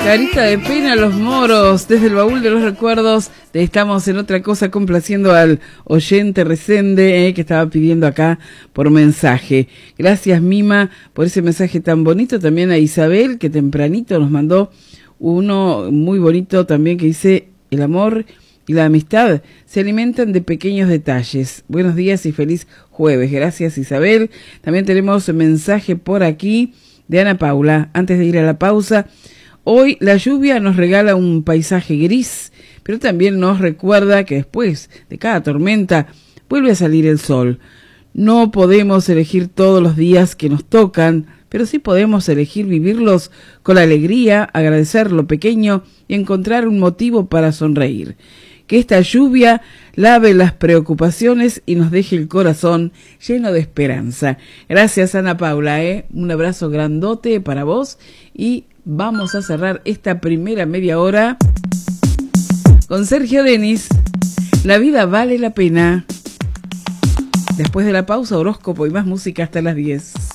Carita de pena los moros, desde el baúl de los recuerdos. Estamos en otra cosa complaciendo al oyente Resende, que estaba pidiendo acá por mensaje. Gracias, Mima, por ese mensaje tan bonito. También a Isabel, que tempranito nos mandó uno muy bonito también, que dice: el amor y la amistad se alimentan de pequeños detalles. Buenos días y feliz jueves. Gracias, Isabel. También tenemos mensaje por aquí de Ana Paula. Antes de ir a la pausa, hoy la lluvia nos regala un paisaje gris, pero también nos recuerda que después de cada tormenta vuelve a salir el sol. No podemos elegir todos los días que nos tocan, pero sí podemos elegir vivirlos con alegría, agradecer lo pequeño y encontrar un motivo para sonreír. Que esta lluvia lave las preocupaciones y nos deje el corazón lleno de esperanza. Gracias, Ana Paula, un abrazo grandote para vos y vamos a cerrar esta primera media hora con Sergio Denis. La vida vale la pena. Después de la pausa, horóscopo y más música hasta las 10.